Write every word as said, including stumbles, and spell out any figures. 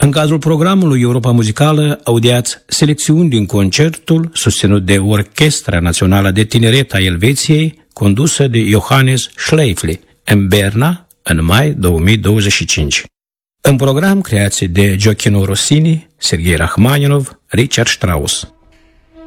În cadrul programului Europa Muzicală audiați selecțiuni din concertul susținut de Orchestra Națională de Tineret a Elveției, condusă de Johannes Schleifli, în Berna, în mai două mii douăzeci și cinci. În program creații de Gioachino Rossini, Sergei Rachmaninov, Richard Strauss.